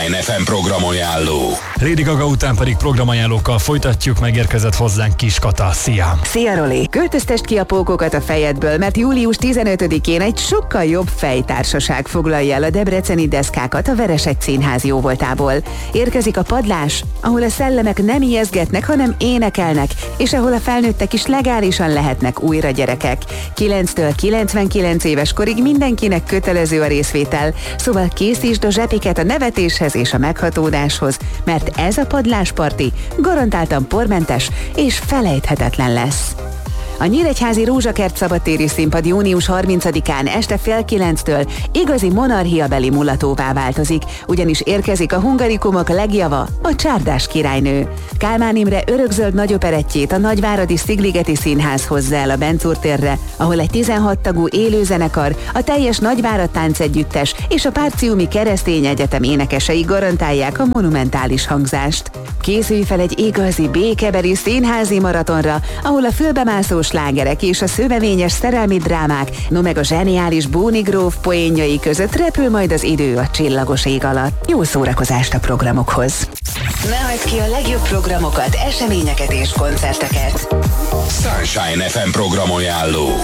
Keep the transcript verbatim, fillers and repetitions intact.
ef em programajánló. Lady Gaga után pedig programajánlókkal folytatjuk, megérkezett hozzánk Kiskata. Szia! Szia, Roli! Költöztest ki a pókokat a fejedből, mert július tizenötödikén egy sokkal jobb fejtársaság foglalja el a debreceni deszkákat a Veresegy Színház jóvoltából. Érkezik a Padlás, ahol a szellemek nem ijeszgetnek, hanem énekelnek, és ahol a felnőttek is legálisan lehetnek újra gyerekek. kilenctől kilencvenkilenc éves korig mindenkinek kötelező a részvétel, szóval készítsd a zsepiket a nevetéshez és a meghatódáshoz, mert ez a padlásparti garantáltan pormentes és felejthetetlen lesz. A Nyíregyházi Rózsakert szabadtéri színpad június harmincadikán este fél kilenctől igazi monarchiabeli mulatóvá változik, ugyanis érkezik a Hungarikumok legjava, a Csárdás királynő. Kálmán Imre örökzöld nagyoperettjét a Nagyváradi Szigligeti Színház hozza el a Bencúr térre, ahol egy tizenhat tagú élőzenekar, a teljes Nagyvárad táncegyüttes és a Párciumi Keresztény Egyetem énekesei garantálják a monumentális hangzást. Készülj fel egy igazi békebeli színházi maratonra, ahol a fülbemászó slágerek és a szövevényes szerelmi drámák, no meg a zseniális Bóni gróf poénjai között repül majd az idő a csillagos ég alatt. Jó szórakozást a programokhoz! Ne hagyd ki a legjobb programokat, eseményeket és koncerteket! Sunshine ef em programajánló.